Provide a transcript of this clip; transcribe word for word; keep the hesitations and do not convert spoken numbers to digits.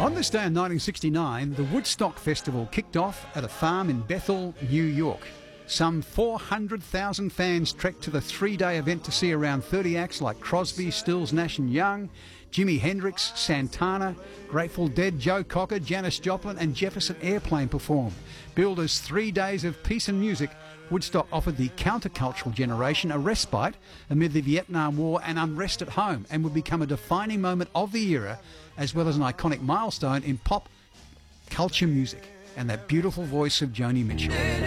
On this day in nineteen sixty-nine, the Woodstock Festival kicked off at a farm in Bethel, New York. Some four hundred thousand fans trekked to the three-day event to see around thirty acts like Crosby, Stills, Nash and Young, Jimi Hendrix, Santana, Grateful Dead, Joe Cocker, Janis Joplin and Jefferson Airplane perform. Billed as three days of peace and music, Woodstock offered the countercultural generation a respite amid the Vietnam War and unrest at home, and would become a defining moment of the era, as well as an iconic milestone in pop culture music. And that beautiful voice of Joni Mitchell.